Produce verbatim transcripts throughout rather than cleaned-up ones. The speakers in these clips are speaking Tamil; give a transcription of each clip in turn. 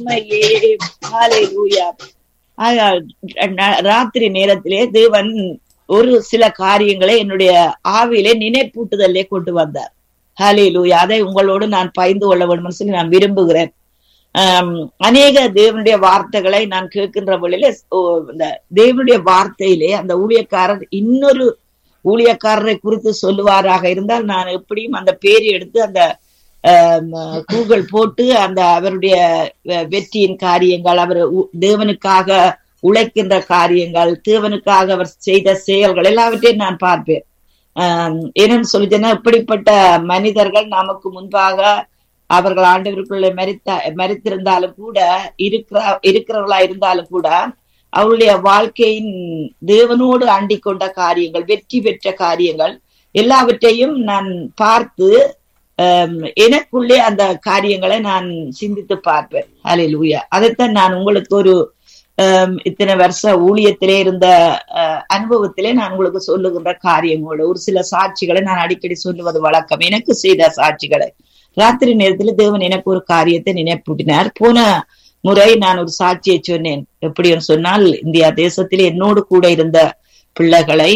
நன்மையே. ஹல்லேலூயா. ராத்திரி நேரத்திலே தேவன் ஒரு சில காரியங்களை என்னுடைய ஆவியிலே நினைப்பூட்டுதலே கொண்டு வந்தார். ஹல்லேலூயா. அதை உங்களோடு நான் பகிர்ந்து கொள்ள வேண்டும் சொல்லி நான் விரும்புகிறேன். ஆஹ் அநேக தேவனுடைய வார்த்தைகளை நான் கேட்கின்ற வழியில இந்த தேவனுடைய வார்த்தையிலே அந்த ஊழியக்காரர் இன்னொரு ஊழியக்காரரை குறித்து சொல்லுவாராக இருந்தால் நான் எப்படியும் அந்த பேரை எடுத்து அந்த கூகுள் போட்டு அந்த அவருடைய வெற்றியின் காரியங்கள், அவர் தேவனுக்காக உழைக்கின்ற காரியங்கள், தேவனுக்காக அவர் செய்த செயல்கள் எல்லாவற்றையும் நான் பார்ப்பேன். ஆஹ் என்னன்னு சொல்லிச்சேன்னா, இப்படிப்பட்ட மனிதர்கள் நமக்கு முன்பாக அவர்கள் ஆண்டவருக்குள்ள மரித்த மரித்திருந்தாலும் கூட இருக்கிற இருக்கிறவர்களா இருந்தாலும் கூட அவருடைய வாழ்க்கையின் தேவனோடு அண்டிக் கொண்ட காரியங்கள், வெற்றி பெற்ற காரியங்கள் எல்லாவற்றையும் நான் பார்த்து எனக்குள்ளே அந்த காரியங்களை நான் சிந்தித்து பார்ப்பேன். ஹல்லேலூயா. அதைத்தான் நான் உங்களுக்கு ஒரு அஹ் இத்தனை வருஷ ஊழியத்திலே இருந்த அஹ் அனுபவத்திலே நான் உங்களுக்கு சொல்லுகின்ற காரியங்களோட ஒரு சில சாட்சிகளை நான் அடிக்கடி சொல்லுவது வழக்கம். எனக்கு செய்த சாட்சிகளை ராத்திரி நேரத்துல தேவன் எனக்கு ஒரு காரியத்தை நினைப்பூட்டினார். போன முறை நான் ஒரு சாட்சியை சொன்னேன். எப்படின்னு சொன்னால், இந்தியா தேசத்திலே என்னோடு கூட இருந்த பிள்ளைகளை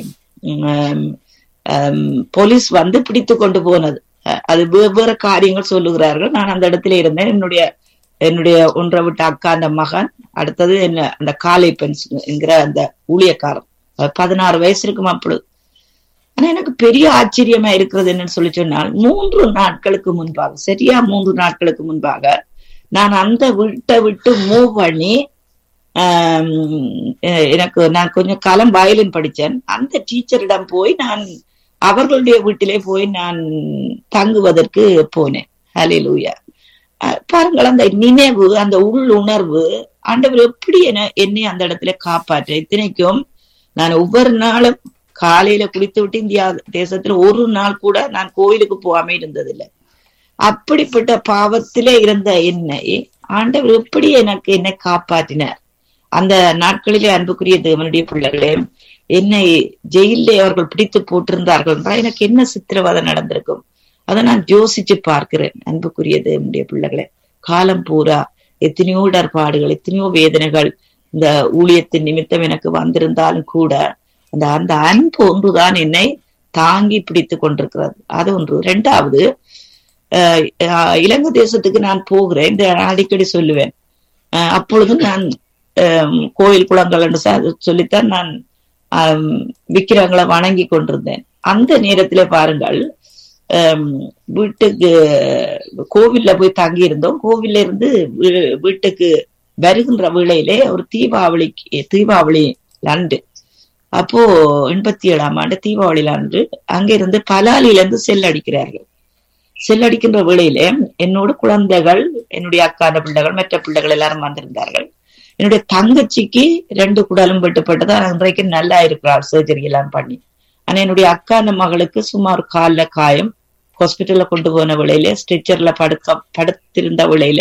போலீஸ் வந்து பிடித்து கொண்டு போனது. அது வெவ்வேறு காரியங்கள் சொல்லுகிறார்கள். நான் அந்த இடத்துல இருந்தேன். என்னுடைய என்னுடைய ஒன்றை விட்ட அக்கா அந்த மகன், அடுத்தது என்ன அந்த காலை பெண் என்கிற அந்த ஊழியக்காரன், பதினாறு வயசு இருக்கும் அப்பொழுது. ஆனா எனக்கு பெரிய ஆச்சரியமா இருக்கிறது என்னன்னு சொல்லி சொன்னால், மூன்று நாட்களுக்கு முன்பாக, சரியா மூன்று நாட்களுக்கு முன்பாக நான் அந்த வீட்டை விட்டு மூவ் பண்ணி ஆஹ் எனக்கு நான் கொஞ்சம் காலம் வயலின் படித்தேன். அந்த டீச்சரிடம் போய் நான் அவர்களுடைய வீட்டிலே போய் நான் தங்குவதற்கு போனேன். ஹல்லேலூயா. பாருங்கள், அந்த நினைவு, அந்த உள் உணர்வு, ஆண்டவர் எப்படி என என்னை அந்த இடத்துல காப்பாற்ற. இத்தனைக்கும் நான் ஒவ்வொரு நாளும் காலையில குளித்து விட்டு இந்தியா தேசத்துல ஒரு நாள் கூட நான் கோயிலுக்கு போகாம இருந்ததில்லை. அப்படிப்பட்ட பாவத்திலே இருந்த என்னை ஆண்டவர் எப்படி எனக்கு என்னை காப்பாற்றினார். அந்த நாட்களிலே அன்புக்குரிய தேவனுடைய பிள்ளைகளே, என்னை ஜெயிலே அவர்கள் பிடித்து போட்டிருந்தார்கள் என்றால் எனக்கு என்ன சித்திரவதை நடந்திருக்கும். அதை நான் யோசிச்சு பார்க்கிறேன். அன்புக்குரிய தேவனுடைய பிள்ளைகளே, காலம் பூரா எத்தனையோ இடர்பாடுகள், எத்தனையோ வேதனைகள் இந்த ஊழியத்தின் நிமித்தம் எனக்கு வந்திருந்தாலும் கூட அந்த அந்த அன்பு ஒன்றுதான் என்னை தாங்கி பிடித்து கொண்டிருக்கிறது. அது ஒன்று. இரண்டாவது, அஹ் இலங்கை தேசத்துக்கு நான் போகிறேன் என்று அடிக்கடி சொல்லுவேன். அஹ் அப்பொழுது நான் அஹ் கோயில் குளங்கள் என்று சொல்லித்தான் நான் அஹ் விக்கிரங்களை வணங்கி கொண்டிருந்தேன். அந்த நேரத்துல பாருங்கள், அஹ் வீட்டுக்கு கோவில்ல போய் தங்கி இருந்தோம். கோவில்ல இருந்து வீட்டுக்கு வருகின்ற வேளையிலே ஒரு தீபாவளிக்கு தீபாவளி அன்று, அப்போ எண்பத்தி ஏழாம் ஆண்டு தீபாவளி அன்று அங்க இருந்து பலாலில இருந்து செல் அடிக்கிறார்கள். செல் அடிக்கின்ற வேளையிலே என்னோட குழந்தைகள், என்னுடைய அக்கான பிள்ளைகள், மற்ற பிள்ளைகள் எல்லாரும் வந்திருந்தார்கள். என்னுடைய தங்கச்சிக்கு ரெண்டு குடலும் வெட்டுப்பட்டது. அன்றைக்கு நல்லா இருக்கிறாள், சர்ஜரி எல்லாம் பண்ணி. ஆனா என்னுடைய அக்கான மகளுக்கு சுமார் கால்ல காயம். ஹாஸ்பிட்டல்ல கொண்டு போன வேளையில ஸ்ட்ரெச்சர்ல படுக்க படுத்திருந்த வேளையில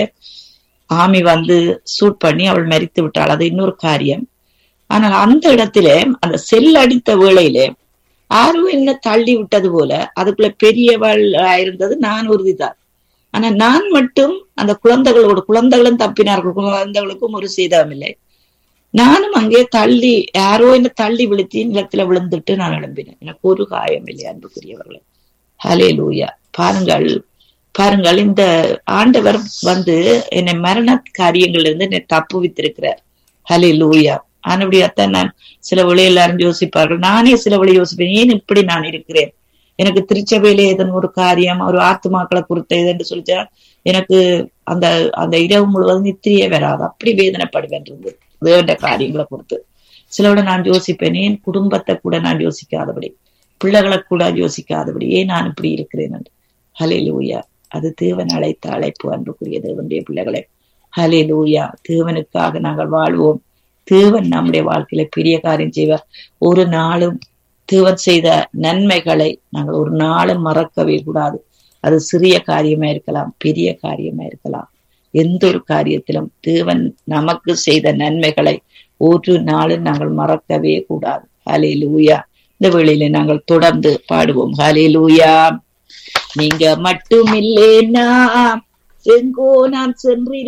ஆமி வந்து சூட் பண்ணி அவள் மரித்து விட்டாள். அது இன்னொரு காரியம். ஆனால் அந்த இடத்துல அந்த செல் அடித்த வேளையிலே யாரோ என்ன தள்ளி விட்டது போல, அதுக்குள்ள பெரியவள் இருந்தது நான் உறுதிதான். ஆனா நான் மட்டும் அந்த குழந்தைகளோடு, குழந்தைகளும் தப்பினார்கள், குழந்தைகளுக்கும் ஒரு சேதம் இல்லை. நானும் அங்கே தள்ளி யாரோ என்ன தள்ளி விழுத்தி நிலத்துல விழுந்துட்டு நான் எழும்பினேன். எனக்கு ஒரு காயம் இல்லை அன்புக்குரியவர்களே. ஹல்லேலூயா. பாருங்கள் பாருங்கள் இந்த ஆண்டவர் வந்து என்னை மரண காரியங்கள்ல இருந்து என்னை தப்புவித்திருக்கிறார். ஹல்லேலூயா. ஆனபடியாத்தான் நான் சில வழி எல்லாரும் யோசிப்பார்கள். நானே சில வழி யோசிப்பேன், ஏன் இப்படி நான் இருக்கிறேன். எனக்கு திருச்சபையில ஏதன் ஒரு காரியம், ஒரு ஆத்துமாக்களை குறித்த எதுன்னு சொல்லிச்சா எனக்கு அந்த அந்த இரவு முழுவதும் நித்திரியே வராது. அப்படி வேதனைப்படுவேன் வேண்ட காரியங்களை பொறுத்து. சிலவோட நான் யோசிப்பேன், ஏன் குடும்பத்தை கூட நான் யோசிக்காதபடி, பிள்ளைகளை கூட யோசிக்காதபடி ஏன் நான் இப்படி இருக்கிறேன் என்று. ஹல்லேலூயா. அது தேவன் அழைத்த அழைப்பு அன்புக்குரிய தேவனுடைய பிள்ளைகளை. ஹல்லேலூயா. தேவனுக்காக நாங்கள் வாழ்வோம். தேவன் நம்முடைய வாழ்க்கையில பெரிய காரியம் செய்வார். ஒரு நாளும் தேவன் செய்த நன்மைகளை நாங்கள் ஒரு நாளும் மறக்கவே கூடாது. அது சிறிய காரியமா இருக்கலாம், பெரிய காரியமா இருக்கலாம். எந்த ஒரு காரியத்திலும் தேவன் நமக்கு செய்த நன்மைகளை ஒரு நாளும் நாங்கள் மறக்கவே கூடாது. ஹல்லேலூயா. இந்த வேளையில நாங்கள் தொடர்ந்து பாடுவோம். ஹல்லேலூயா. நீங்க மட்டும் இல்லேன்னா எங்கோ நான் சென்று